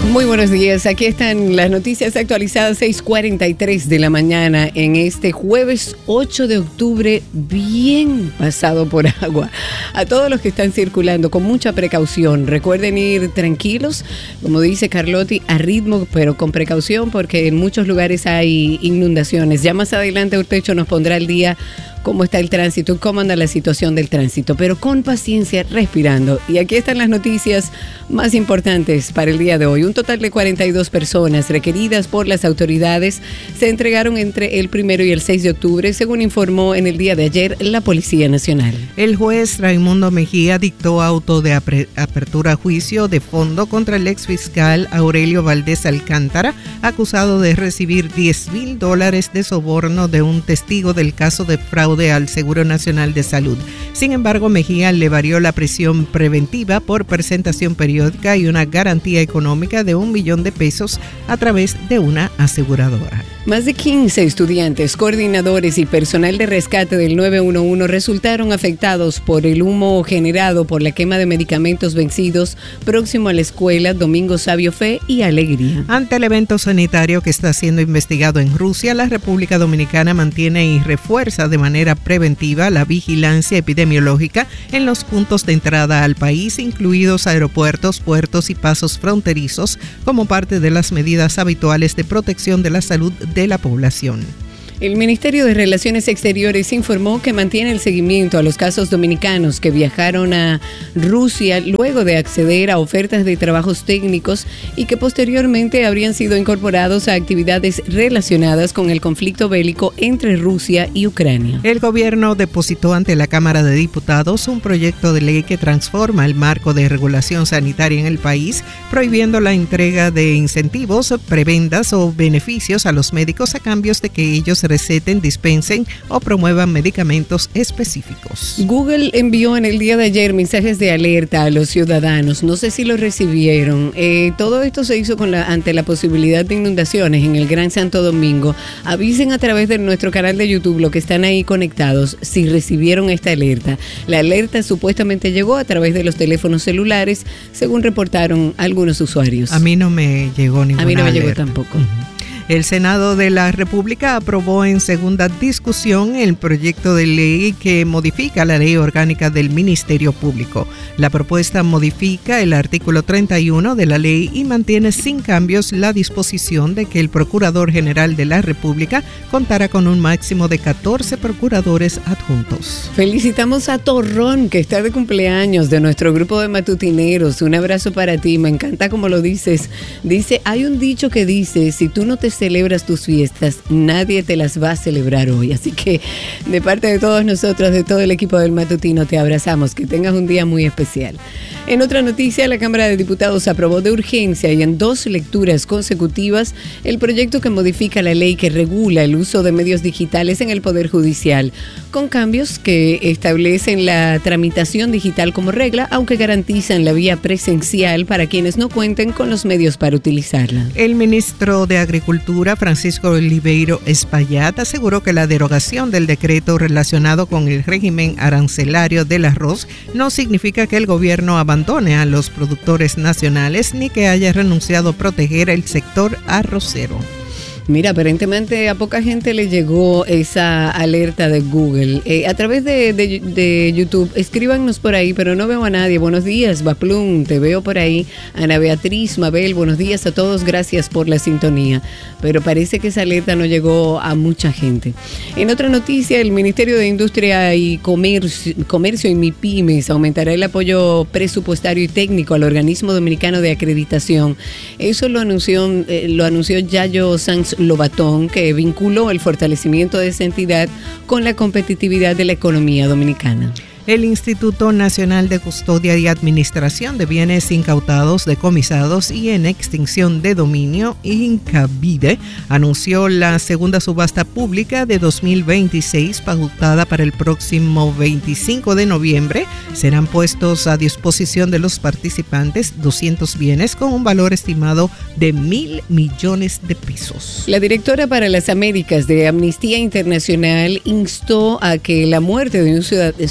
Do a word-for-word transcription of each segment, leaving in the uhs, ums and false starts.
Muy buenos días, aquí están las noticias actualizadas, seis cuarenta y tres de la mañana en este jueves ocho de octubre, bien pasado por agua. A todos los que están circulando con mucha precaución, recuerden ir tranquilos, como dice Carlotti, a ritmo pero con precaución porque en muchos lugares hay inundaciones. Ya más adelante Urtecho nos pondrá al día cómo está el tránsito, cómo anda la situación del tránsito, pero con paciencia, respirando. Y aquí están las noticias más importantes para el día de hoy. Un total de cuarenta y dos personas requeridas por las autoridades se entregaron entre el primero y el seis de octubre, según informó en el día de ayer la Policía Nacional. El juez Raimundo Mejía dictó auto de apertura a juicio de fondo contra el exfiscal Aurelio Valdés Alcántara, acusado de recibir diez mil dólares de soborno de un testigo del caso de fraude al Seguro Nacional de Salud. Sin embargo, Mejía le varió la prisión preventiva por presentación periódica y una garantía económica de un millón de pesos a través de una aseguradora. Más de quince estudiantes, coordinadores y personal de rescate del nueve uno uno resultaron afectados por el humo generado por la quema de medicamentos vencidos próximo a la escuela Domingo Sabio Fe y Alegría. Ante el evento sanitario que está siendo investigado en Rusia, la República Dominicana mantiene y refuerza de manera preventiva la vigilancia epidemiológica en los puntos de entrada al país, incluidos aeropuertos, puertos y pasos fronterizos, como parte de las medidas habituales de protección de la salud de la población. El Ministerio de Relaciones Exteriores informó que mantiene el seguimiento a los casos dominicanos que viajaron a Rusia luego de acceder a ofertas de trabajos técnicos y que posteriormente habrían sido incorporados a actividades relacionadas con el conflicto bélico entre Rusia y Ucrania. El gobierno depositó ante la Cámara de Diputados un proyecto de ley que transforma el marco de regulación sanitaria en el país, prohibiendo la entrega de incentivos, prebendas o beneficios a los médicos a cambio de que ellos receten, dispensen o promuevan medicamentos específicos. Google envió en el día de ayer mensajes de alerta a los ciudadanos. No sé si lo recibieron. Eh, todo esto se hizo con la, ante la posibilidad de inundaciones en el Gran Santo Domingo. Avisen a través de nuestro canal de YouTube, lo que están ahí conectados, si recibieron esta alerta. La alerta supuestamente llegó a través de los teléfonos celulares, según reportaron algunos usuarios. A mí no me llegó ninguna alerta. A mí no me alerta. llegó tampoco. Uh-huh. El Senado de la República aprobó en segunda discusión el proyecto de ley que modifica la Ley Orgánica del Ministerio Público. La propuesta modifica el artículo treinta y uno de la ley y mantiene sin cambios la disposición de que el Procurador General de la República contará con un máximo de catorce procuradores adjuntos. Felicitamos a Torrón, que está de cumpleaños, de nuestro grupo de matutineros. Un abrazo para ti, me encanta como lo dices. Dice, hay un dicho que dice, si tú no te celebras tus fiestas, nadie te las va a celebrar hoy. Así que de parte de todos nosotros, de todo el equipo del Matutino, te abrazamos. Que tengas un día muy especial. En otra noticia, la Cámara de Diputados aprobó de urgencia y en dos lecturas consecutivas el proyecto que modifica la ley que regula el uso de medios digitales en el Poder Judicial, con cambios que establecen la tramitación digital como regla, aunque garantizan la vía presencial para quienes no cuenten con los medios para utilizarla. El ministro de Agricultura, Francisco Oliveiro Espaillat, aseguró que la derogación del decreto relacionado con el régimen arancelario del arroz no significa que el gobierno abandone a los productores nacionales ni que haya renunciado a proteger el sector arrocero. Mira, aparentemente a poca gente le llegó esa alerta de Google. Eh, a través de, de, de YouTube, escríbanos por ahí, pero no veo a nadie. Buenos días, Baplum, te veo por ahí. Ana Beatriz, Mabel, buenos días a todos, gracias por la sintonía. Pero parece que esa alerta no llegó a mucha gente. En otra noticia, el Ministerio de Industria y Comercio, Comercio y MIPYMES aumentará el apoyo presupuestario y técnico al Organismo Dominicano de Acreditación. Eso lo anunció, eh, lo anunció Yayo Sanz Lobatón, que vinculó el fortalecimiento de esa entidad con la competitividad de la economía dominicana. El Instituto Nacional de Custodia y Administración de Bienes Incautados, Decomisados y en Extinción de Dominio, INCABIDE, anunció la segunda subasta pública de dos mil veintiséis pautada para el próximo veinticinco de noviembre. Serán puestos a disposición de los participantes doscientos bienes con un valor estimado de mil millones de pesos. La directora para las Américas de Amnistía Internacional instó a que la muerte de un ciudadano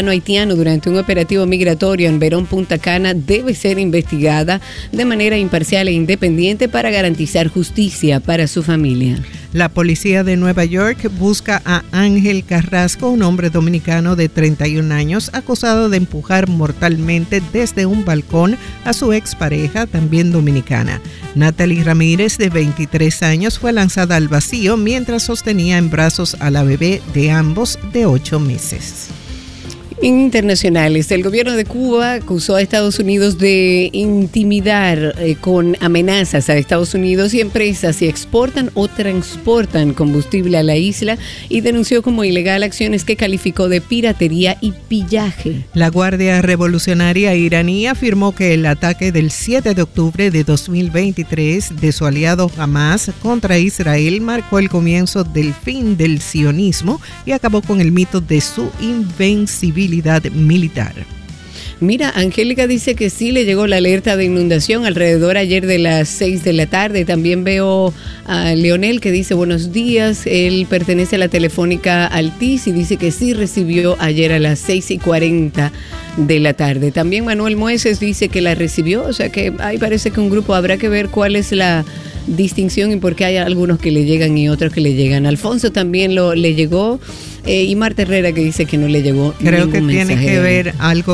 ciudadano haitiano durante un operativo migratorio en Verón, Punta Cana, debe ser investigada de manera imparcial e independiente para garantizar justicia para su familia. La policía de Nueva York busca a Ángel Carrasco, un hombre dominicano de treinta y un años, acusado de empujar mortalmente desde un balcón a su expareja, también dominicana. Natalie Ramírez, de veintitrés años, fue lanzada al vacío mientras sostenía en brazos a la bebé de ambos de ocho meses. En internacionales, el gobierno de Cuba acusó a Estados Unidos de intimidar eh, con amenazas a Estados Unidos y empresas si exportan o transportan combustible a la isla y denunció como ilegal acciones que calificó de piratería y pillaje. La Guardia Revolucionaria iraní afirmó que el ataque del siete de octubre de dos mil veintitrés de su aliado Hamas contra Israel marcó el comienzo del fin del sionismo y acabó con el mito de su invencibilidad militar. Mira, Angélica dice que sí le llegó la alerta de inundación alrededor ayer de las seis de la tarde. También veo a Leonel que dice buenos días. Él pertenece a la telefónica Altis y dice que sí recibió ayer a las seis y cuarenta de la tarde. También Manuel Mueces dice que la recibió. O sea que ahí parece que un grupo, habrá que ver cuál es la distinción y por qué hay algunos que le llegan y otros que le llegan. Alfonso también lo le llegó. Eh, y Marta Herrera que dice que no le llegó Creo ningún que tiene que ver algo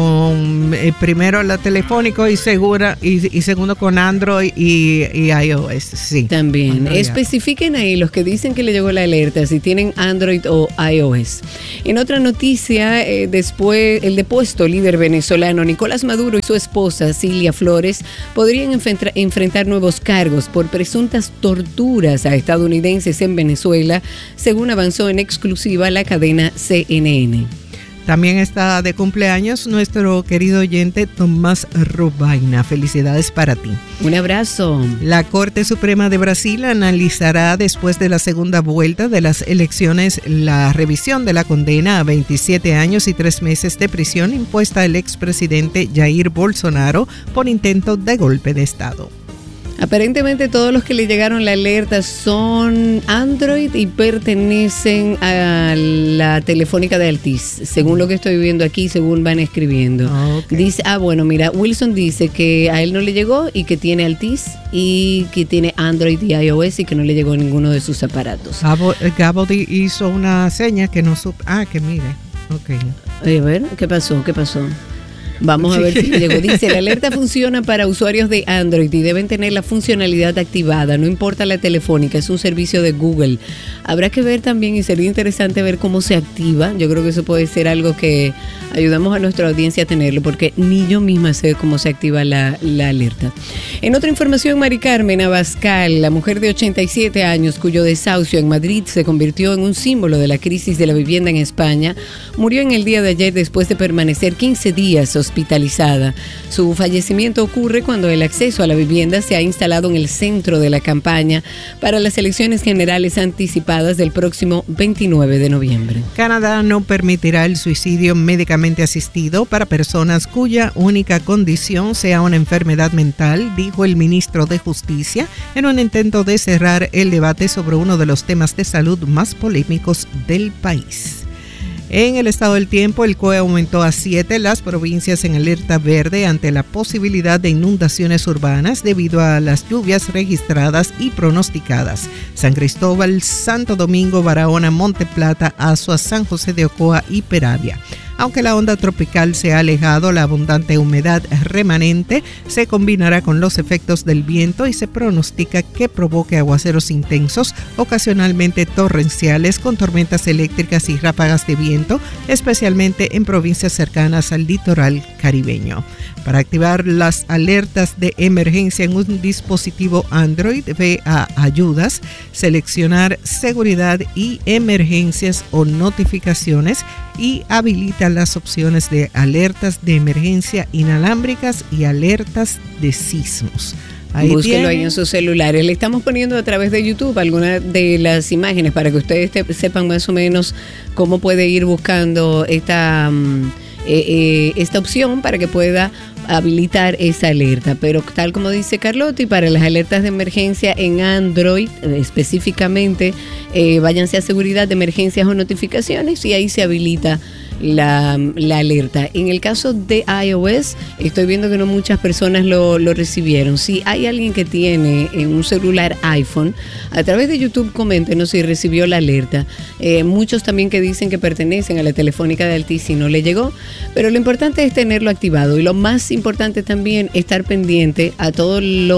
con eh, primero la telefónico y segura y, y segundo con Android y, y iOS. Sí. También. Android. Especifiquen ahí los que dicen que le llegó la alerta si tienen Android o iOS. En otra noticia, eh, después el depuesto líder venezolano Nicolás Maduro y su esposa Cilia Flores podrían enfrentar, enfrentar nuevos cargos por presuntas torturas a estadounidenses en Venezuela, según avanzó en exclusiva la cadena C N N. También está de cumpleaños nuestro querido oyente Tomás Robaina. Felicidades para ti. Un abrazo. La Corte Suprema de Brasil analizará después de la segunda vuelta de las elecciones la revisión de la condena a veintisiete años y tres meses de prisión impuesta al expresidente Jair Bolsonaro por intento de golpe de Estado. Aparentemente todos los que le llegaron la alerta son Android y pertenecen a la telefónica de Altis, según lo que estoy viendo aquí, según van escribiendo. Oh, okay. Dice, ah, bueno, mira, Wilson dice que a él no le llegó y que tiene Altis y que tiene Android y iOS y que no le llegó ninguno de sus aparatos. Gabo, Gabo hizo una seña que no supo. Ah, que mire. Ok. Oye, a ver, ¿qué pasó? ¿Qué pasó? Vamos a ver si llegó. Dice, la alerta funciona para usuarios de Android y deben tener la funcionalidad activada, no importa la telefónica, es un servicio de Google. Habrá que ver también y sería interesante ver cómo se activa. Yo creo que eso puede ser algo que ayudamos a nuestra audiencia a tenerlo, porque ni yo misma sé cómo se activa la, la alerta. En otra información, Mari Carmen Abascal, la mujer de ochenta y siete años cuyo desahucio en Madrid se convirtió en un símbolo de la crisis de la vivienda en España, murió en el día de ayer después de permanecer quince días hospitalizada. Su fallecimiento ocurre cuando el acceso a la vivienda se ha instalado en el centro de la campaña para las elecciones generales anticipadas del próximo veintinueve de noviembre. Canadá no permitirá el suicidio médicamente asistido para personas cuya única condición sea una enfermedad mental, dijo el ministro de Justicia en un intento de cerrar el debate sobre uno de los temas de salud más polémicos del país. En el estado del tiempo, el C O E aumentó a siete las provincias en alerta verde ante la posibilidad de inundaciones urbanas debido a las lluvias registradas y pronosticadas. San Cristóbal, Santo Domingo, Barahona, Monte Plata, Azua, San José de Ocoa y Peravia. Aunque la onda tropical se ha alejado, la abundante humedad remanente se combinará con los efectos del viento y se pronostica que provoque aguaceros intensos, ocasionalmente torrenciales, con tormentas eléctricas y ráfagas de viento, especialmente en provincias cercanas al litoral caribeño. Para activar las alertas de emergencia en un dispositivo Android, ve a Ayudas, seleccionar Seguridad y Emergencias o Notificaciones y habilita las opciones de alertas de emergencia inalámbricas y alertas de sismos. Ahí Búsquelo ahí en sus celulares. Le estamos poniendo a través de YouTube algunas de las imágenes para que ustedes te, sepan más o menos cómo puede ir buscando esta, eh, eh, esta opción para que pueda habilitar esa alerta. Pero tal como dice Carlotti, para las alertas de emergencia en Android específicamente, eh, váyanse a seguridad de emergencias o notificaciones y ahí se habilita la, la alerta. En el caso de iOS, estoy viendo que no muchas personas lo, lo recibieron. Si hay alguien que tiene en un celular iPhone, a través de YouTube coméntenos si recibió la alerta. Eh, muchos también que dicen que pertenecen a la Telefónica de Altiz y no le llegó, pero lo importante es tenerlo activado y lo más importante también estar pendiente a todas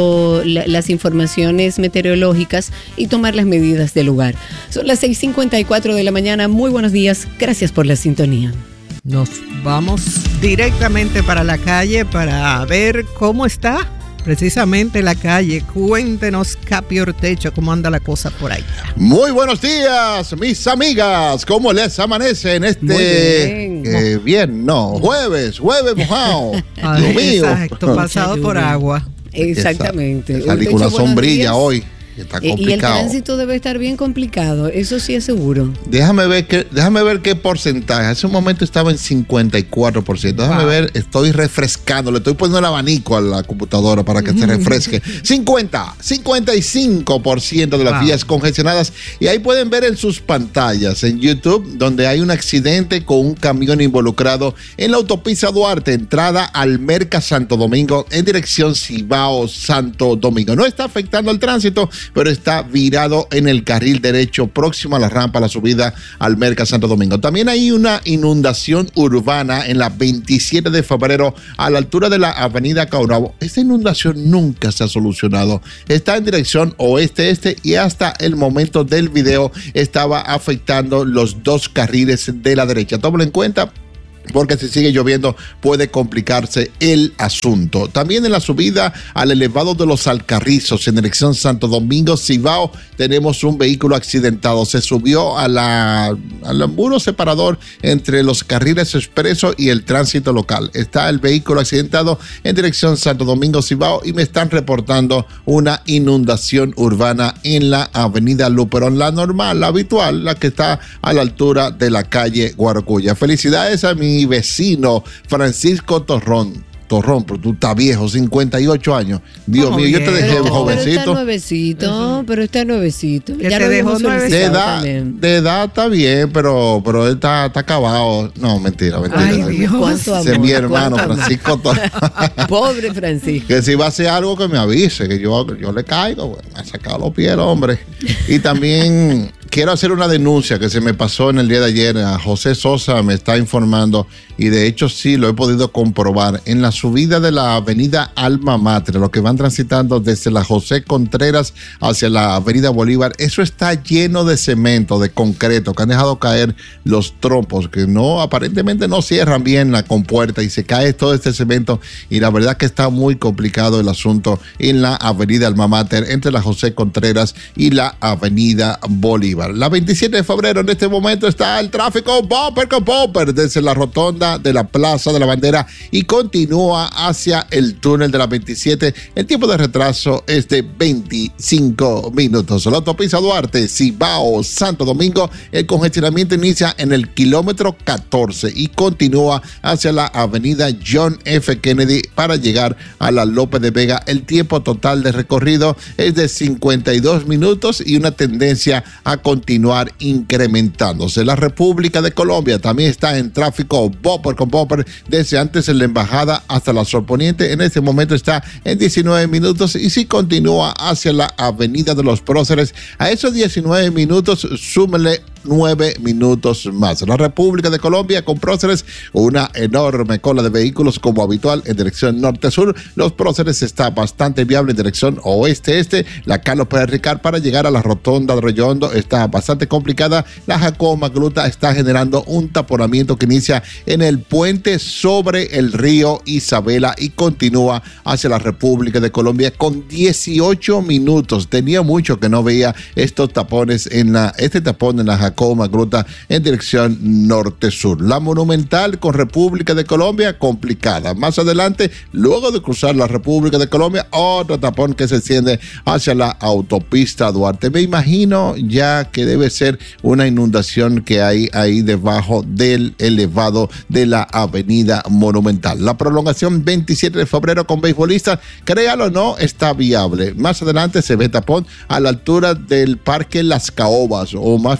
la, las informaciones meteorológicas y tomar las medidas del lugar. Son las seis cincuenta y cuatro de la mañana. Muy buenos días. Gracias por la sintonía. Nos vamos directamente para la calle para ver cómo está precisamente la calle. Cuéntenos, Capi Ortecho, cómo anda la cosa por ahí. Muy buenos días, mis amigas. ¿Cómo les amanece en este Muy bien. Eh, bien, no, jueves, jueves mojado. Ay, Lo mío. exacto, pasado por agua. Exactamente. Salí con una sombrilla hoy. Está complicado. Y el tránsito debe estar bien complicado, eso sí es seguro. Déjame ver qué, déjame ver qué porcentaje. Hace un momento estaba en cincuenta y cuatro por ciento. Déjame wow. ver, estoy refrescando. Le estoy poniendo el abanico a la computadora para que se refresque. cincuenta, cincuenta y cinco por ciento de las wow. vías congestionadas. Y ahí pueden ver en sus pantallas, en YouTube, donde hay un accidente con un camión involucrado en la autopista Duarte, entrada al Merca Santo Domingo, en dirección Cibao Santo Domingo. No está afectando el tránsito, pero está virado en el carril derecho próximo a la rampa, a la subida al Merca Santo Domingo. También hay una inundación urbana en la veintisiete de febrero a la altura de la avenida Caurabo. Esta inundación nunca se ha solucionado. Está en dirección oeste-este y hasta el momento del video estaba afectando los dos carriles de la derecha. Tómalo en cuenta, porque si sigue lloviendo puede complicarse el asunto. También en la subida al elevado de los Alcarrizos en dirección Santo Domingo Cibao tenemos un vehículo accidentado. Se subió a la, al muro separador entre los carriles expreso y el tránsito local. Está el vehículo accidentado en dirección Santo Domingo Cibao y me están reportando una inundación urbana en la avenida Luperón, la normal, la habitual, la que está a la altura de la calle Guaracuya. Felicidades a mi mi vecino Francisco Torrón. Torrón, pero tú estás viejo, cincuenta y ocho años. Dios mío, yo te dejé pero, jovencito. Pero está nuevecito, uh-huh. pero está nuevecito. Ya te dejó nuevecito. De edad, de edad está bien, pero, pero él está, está acabado. No, mentira, mentira. Ay, Dios. ¿Cuánto amor? Ese es mi hermano, Francisco Torrón. Pobre Francisco. Que si va a hacer algo que me avise, que yo, yo le caigo. Bueno, me ha sacado los pies el hombre. Y también quiero hacer una denuncia que se me pasó en el día de ayer. A José Sosa me está informando, y de hecho sí lo he podido comprobar. En la subida de la avenida Alma Mater, los que van transitando desde la José Contreras hacia la avenida Bolívar, eso está lleno de cemento, de concreto, que han dejado caer los trompos, que no, aparentemente no cierran bien la compuerta y se cae todo este cemento, y la verdad que está muy complicado el asunto en la avenida Alma Mater, entre la José Contreras y la avenida Bolívar. La veintisiete de febrero en este momento está el tráfico bumper con bumper desde la rotonda de la Plaza de la Bandera y continúa hacia el túnel de la veintisiete. El tiempo de retraso es de veinticinco minutos. La autopista Duarte, Cibao, Santo Domingo, el congestionamiento inicia en el kilómetro catorce y continúa hacia la avenida John F. Kennedy para llegar a la López de Vega. El tiempo total de recorrido es de cincuenta y dos minutos y una tendencia a continuar incrementándose. La República de Colombia también está en tráfico bumper con bumper desde antes en la embajada hasta la Sol Poniente. En este momento está en diecinueve minutos y si continúa hacia la avenida de los Próceres, a esos diecinueve minutos súmele nueve minutos más. La República de Colombia con Próceres, una enorme cola de vehículos como habitual en dirección norte-sur. Los Próceres está bastante viable en dirección oeste-este. La Carlos Pérez Ricard para llegar a la rotonda de Rollondo está bastante complicada. La Jacobo Magluta está generando un taponamiento que inicia en el puente sobre el río Isabela y continúa hacia la República de Colombia con dieciocho minutos. Tenía mucho que no veía estos tapones en la, este tapón en la Jacobo Magluta en dirección norte-sur. La Monumental con República de Colombia complicada. Más adelante, luego de cruzar la República de Colombia, otro tapón que se extiende hacia la autopista Duarte. Me imagino ya que debe ser una inundación que hay ahí debajo del elevado de la avenida Monumental. La prolongación veintisiete de febrero con beisbolistas, créalo o no, está viable. Más adelante se ve tapón a la altura del Parque Las Caobas, o más bien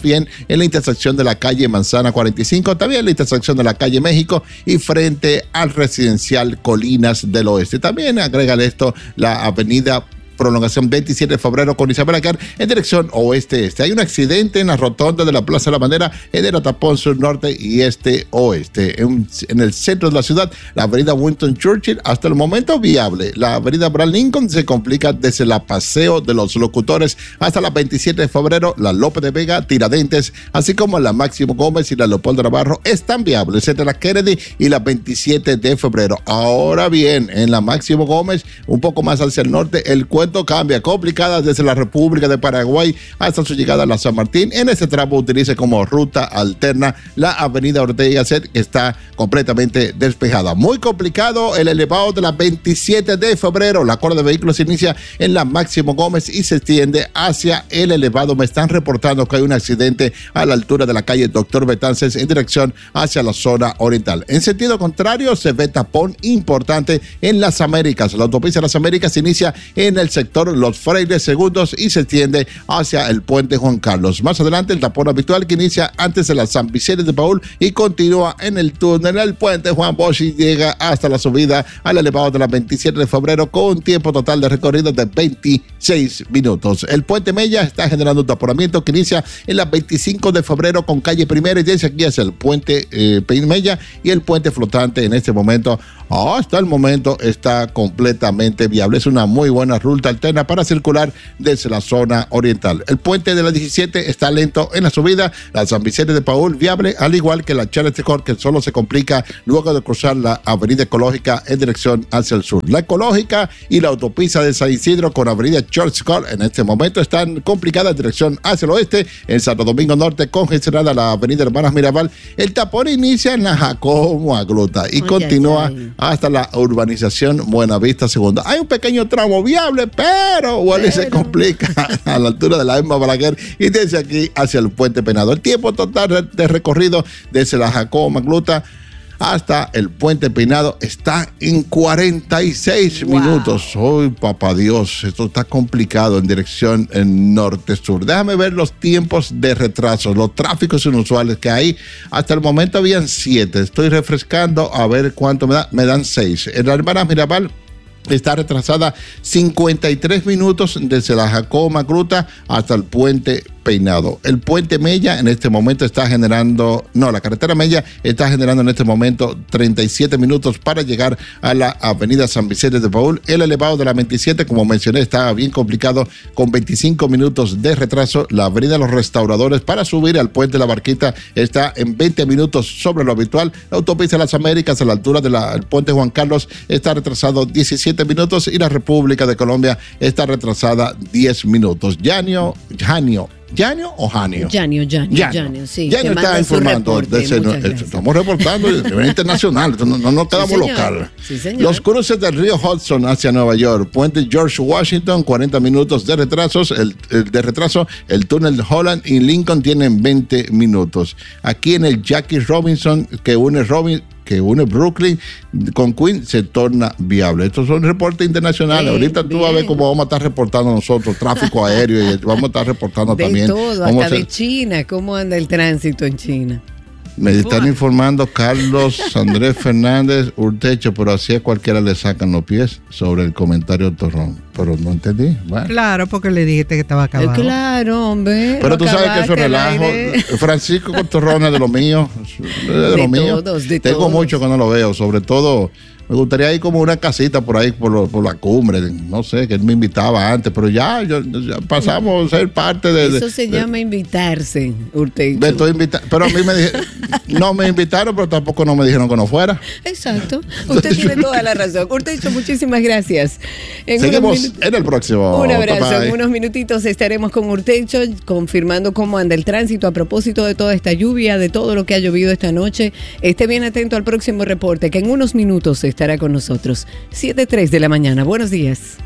en la intersección de la calle Manzana cuarenta y cinco, también en la intersección de la calle México y frente al residencial Colinas del Oeste. También agrégale esto la avenida prolongación veintisiete de febrero con Isabel Acar en dirección oeste-este. Hay un accidente en la rotonda de la Plaza de la Bandera, genera tapón sur-norte y este-oeste. En, en el centro de la ciudad, la avenida Winston Churchill, hasta el momento viable. La avenida Abraham Lincoln se complica desde la Paseo de los Locutores hasta la veintisiete de febrero, la López de Vega, Tiradentes, así como la Máximo Gómez y la Leopoldo Navarro están viables entre la Kennedy y la veintisiete de febrero. Ahora bien, en la Máximo Gómez, un poco más hacia el norte, el cuento cambia, complicada desde la República de Paraguay hasta su llegada a la San Martín. En este tramo utilice como ruta alterna la avenida Ortega Set, que está completamente despejada. Muy complicado el elevado de la veintisiete de febrero. La cola de vehículos se inicia en la Máximo Gómez y se extiende hacia el elevado. Me están reportando que hay un accidente a la altura de la calle Doctor Betances en dirección hacia la zona oriental. En sentido contrario, se ve tapón importante en las Américas. La autopista de las Américas se inicia en el sector Los Frailes Segundos y se extiende hacia el puente Juan Carlos. Más adelante, el tapón habitual que inicia antes de la San Vicente de Paúl y continúa en el túnel del puente Juan Bosch y llega hasta la subida al elevado de la veintisiete de febrero con un tiempo total de recorrido de veintiséis minutos. El puente Mella está generando un taponamiento que inicia en la veinticinco de febrero con calle Primera y desde aquí hacia el puente eh, Mella y el puente flotante en este momento. Hasta el momento está completamente viable. Es una muy buena ruta alterna para circular desde la zona oriental. El puente de la diecisiete está lento en la subida. La San Vicente de Paúl viable, al igual que la Charles de Cor, que solo se complica luego de cruzar la avenida Ecológica en dirección hacia el sur. La Ecológica y la autopista de San Isidro con avenida Charles de Cor en este momento están complicadas en dirección hacia el oeste. En Santo Domingo Norte, congestionada la avenida Hermanas Mirabal. El tapón inicia en la Jacobo Agluta y oye, continúa oye. hasta la urbanización Buenavista Segunda. Hay un pequeño tramo viable, pero Wally se complica a la altura de la Emma Balaguer y desde aquí hacia el puente Penado. El tiempo total de recorrido desde la Jacobo Magluta hasta el puente Peinado está en cuarenta y seis wow. minutos. ¡Ay, papá Dios! Esto está complicado en dirección en norte-sur. Déjame ver los tiempos de retraso, los tráficos inusuales que hay. Hasta el momento habían siete. Estoy refrescando a ver cuánto me da. Me dan seis. En la Hermanas Mirabal está retrasada cincuenta y tres minutos desde la Jacobo Magluta hasta el puente Peinado. El puente Mella en este momento está generando, no, la carretera Mella está generando en este momento treinta y siete minutos para llegar a la avenida San Vicente de Paúl. El elevado de la veintisiete, como mencioné, está bien complicado con veinticinco minutos de retraso. La avenida Los Restauradores para subir al puente La Barquita está en veinte minutos sobre lo habitual. La autopista de las Américas a la altura del puente Juan Carlos está retrasado diecisiete minutos y la República de Colombia está retrasada diez minutos. Janio, Janio. ¿Janio o Janio? Janio, Janio, Janio, Janio, sí. Janio está informando. De ese, no, estamos reportando de nivel internacional, no, no nos quedamos sí, local. Sí, Los cruces del río Hudson hacia Nueva York, puente George Washington, cuarenta minutos de retrasos, el, el de retraso, el túnel de Holland y Lincoln tienen veinte minutos. Aquí en el Jackie Robinson, que une Robin, que une Brooklyn con Queens, se torna viable. Estos son reportes internacionales. Bien, ahorita tú bien. vas a ver cómo vamos a estar reportando nosotros, tráfico aéreo, y vamos a estar reportando de también. De todo, vamos hasta a... de China, cómo anda el tránsito en China. Me están Buah. informando Carlos Andrés Fernández Urtecho, pero así a cualquiera le sacan los pies sobre el comentario Torrón. Pero no entendí. Bueno. Claro, porque le dijiste que estaba acabado. Eh, claro, hombre. Pero tú sabes que eso es relajo. Francisco Torrón es de lo mío. De, de, de lo mío. Todos, de Tengo todos. mucho que no lo veo, sobre todo. Me gustaría ir como una casita por ahí, por, lo, por la cumbre. No sé, que él me invitaba antes, pero ya, yo, ya pasamos a ser parte de... Eso de, se de, llama invitarse, Urtecho. Me estoy invita- pero a mí me dijeron, no me invitaron, pero tampoco no me dijeron que no fuera. Exacto. Usted tiene toda la razón. Urtecho, muchísimas gracias. En Seguimos minu- en el próximo. Un abrazo. Bye bye. En unos minutitos estaremos con Urtecho, confirmando cómo anda el tránsito a propósito de toda esta lluvia, de todo lo que ha llovido esta noche. Esté bien atento al próximo reporte, que en unos minutos estará con nosotros. siete tres de la mañana. Buenos días.